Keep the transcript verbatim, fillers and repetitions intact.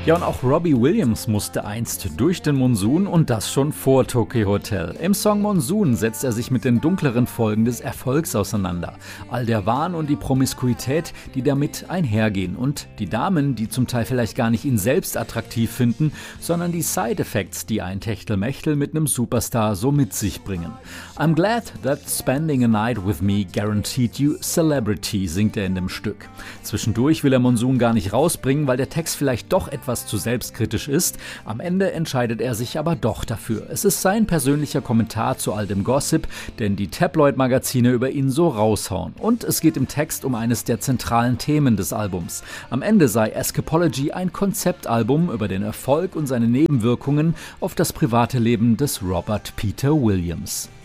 Ja, und auch Robbie Williams musste einst durch den Monsun und das schon vor Tokyo Hotel. Im Song Monsun setzt er sich mit den dunkleren Folgen des Erfolgs auseinander. All der Wahn und die Promiskuität, die damit einhergehen und die Damen, die zum Teil vielleicht gar nicht ihn selbst attraktiv finden, sondern die Side-Effects, die ein Techtelmechtel mit einem Superstar so mit sich bringen. I'm glad that spending a night with me guaranteed you celebrity, singt er in dem Stück. Zwischendurch will er Monsun gar nicht rausbringen, weil der Text vielleicht doch etwas zu selbstkritisch ist. Am Ende entscheidet er sich aber doch dafür. Es ist sein persönlicher Kommentar zu all dem Gossip, den die Tabloid-Magazine über ihn so raushauen. Und es geht im Text um eines der zentralen Themen des Albums. Am Ende sei Escapology ein Konzeptalbum über den Erfolg und seine Nebenwirkungen auf das private Leben des Robert Peter Williams.